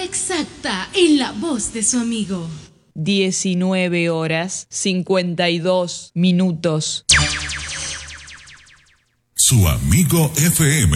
exacta en la voz de su amigo. 19:52. Su amigo FM